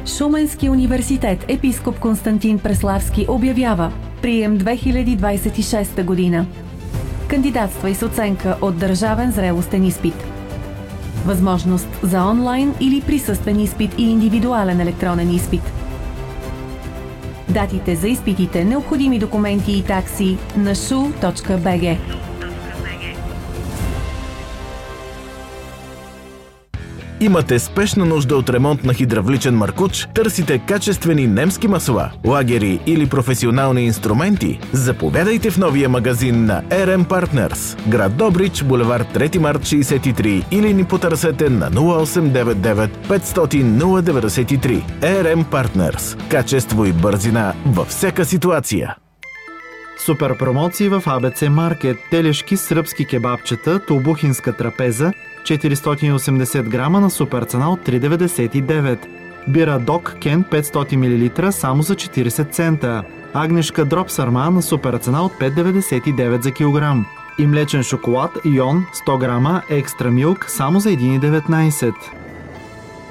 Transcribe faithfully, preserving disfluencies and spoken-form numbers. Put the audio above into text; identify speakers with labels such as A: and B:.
A: Шуменски университет епископ Константин Преславски обявява прием две хиляди двадесет и шеста година. Кандидатствай с оценка от държавен зрелостен изпит. Възможност за онлайн или присъствен изпит и индивидуален електронен изпит. Датите за изпитите, необходими документи и такси на шу точка би джи.
B: Имате спешна нужда от ремонт на хидравличен маркуч? Търсите качествени немски масла, лагери или професионални инструменти? Заповядайте в новия магазин на ар ем Partners, град Добрич, булевард трети март шейсет и три, или ни потърсете на нула осем девет девет петстотин нула деветдесет и три. ар ем Partners. Качество и бързина във всяка ситуация.
C: Супер промоции в а бе це Маркет. Телешки сръбски кебабчета, тулбухинска трапеза, четиристотин и осемдесет грама на супер цена от три деветдесет и девет. Бира Док Кен петстотин милилитра само за четиридесет цента. Агнешка дроп сарма на супер цена от пет деветдесет и девет за килограм. И млечен шоколад Йон сто грама екстра милк само за един деветнадесет.